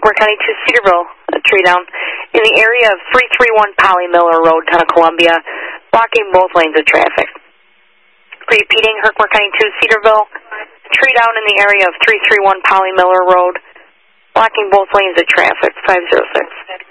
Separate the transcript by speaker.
Speaker 1: Herkimer County to Cedarville, a tree down in the area of 331 Polly Miller Road, Town of Columbia, blocking both lanes of traffic. Repeating, Herkimer County to Cedarville, tree down in the area of 331 Polly Miller Road, blocking both lanes of traffic, 506.